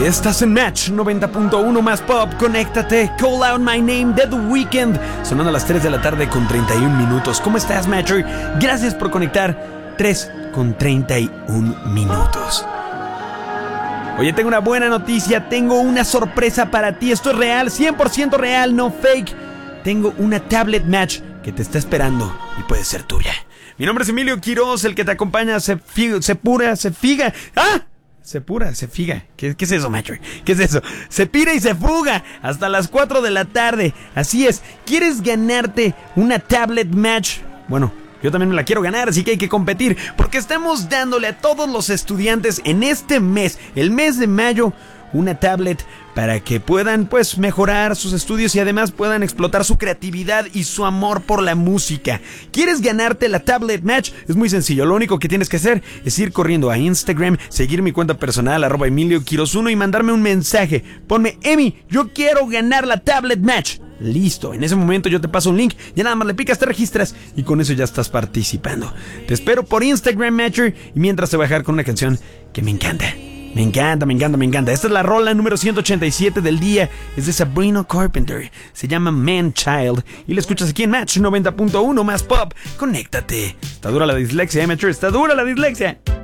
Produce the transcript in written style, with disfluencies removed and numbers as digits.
Estás en Match 90.1 más pop. Conéctate. Call Out My Name de The Weeknd. Sonando a las 3 de la tarde con 31 minutos. ¿Cómo estás, Matcher? Gracias por conectar. 3 con 31 minutos. Oye, tengo una buena noticia. Tengo una sorpresa para ti. Esto es real, 100% real, no fake. Tengo una tablet Match que te está esperando y puede ser tuya. Mi nombre es Emilio Quiroz, el que te acompaña. Se figa. ¡Ah! Se figa. ¿Qué es eso, Matcher? ¿Qué es eso? Se pira y se fuga hasta las 4 de la tarde. Así es. ¿Quieres ganarte una tablet Match? Bueno, yo también me la quiero ganar, así que hay que competir, porque estamos dándole a todos los estudiantes en este mes, el mes de mayo, una tablet para que puedan mejorar sus estudios y además puedan explotar su creatividad y su amor por la música. ¿Quieres ganarte la tablet Match? Es muy sencillo, lo único que tienes que hacer es ir corriendo a Instagram, seguir mi cuenta personal @EmilioQuiroz1 y mandarme un mensaje. Ponme: Emi, yo quiero ganar la tablet Match. Listo, en ese momento yo te paso un link, ya nada más le picas, te registras y con eso ya estás participando. Te espero por Instagram, Matcher, y mientras te voy a dejar con una canción que me encanta. Me encanta. Esta es la rola número 187 del día. Es de Sabrina Carpenter. Se llama Man Child. Y la escuchas aquí en Match 90.1 más pop. Conéctate. Está dura la dislexia, Matcher. Está dura la dislexia.